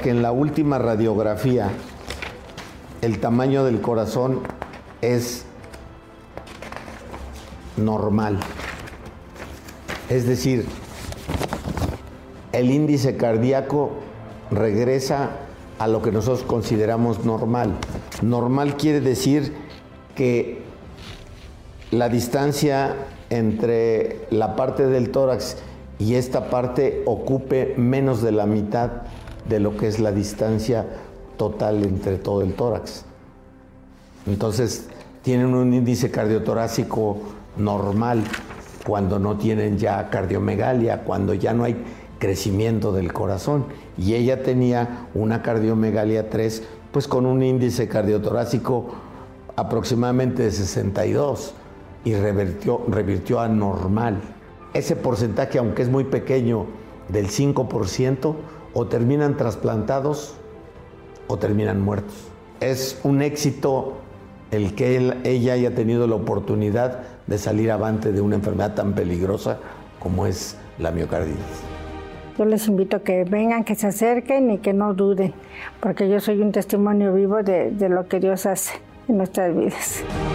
que en la última radiografía el tamaño del corazón es normal. Es decir, el índice cardíaco regresa a lo que nosotros consideramos normal. Normal quiere decir que la distancia entre la parte del tórax y esta parte ocupe menos de la mitad de lo que es la distancia total entre todo el tórax. Entonces, tienen un índice cardiotorácico normal cuando no tienen ya cardiomegalia, cuando ya no hay crecimiento del corazón. Y ella tenía una cardiomegalia 3, pues con un índice cardiotorácico aproximadamente de 62 y revirtió a normal. Ese porcentaje, aunque es muy pequeño, del 5%, o terminan trasplantados o terminan muertos. Es un éxito el que ella haya tenido la oportunidad de salir avante de una enfermedad tan peligrosa como es la miocarditis. Yo les invito a que vengan, que se acerquen y que no duden, porque yo soy un testimonio vivo de lo que Dios hace en nuestras vidas.